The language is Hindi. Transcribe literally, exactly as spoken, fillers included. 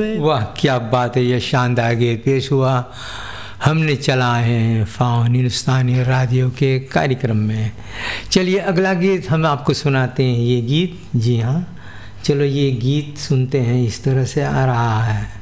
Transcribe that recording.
में। वाह क्या बात है, यह शानदार गीत पेश हुआ हमने चलाए हैं फाउन हिंदुस्तानी रेडियो के कार्यक्रम में। चलिए अगला गीत हम आपको सुनाते हैं। ये गीत, जी हाँ, चलो ये गीत सुनते हैं। इस तरह से आ रहा है।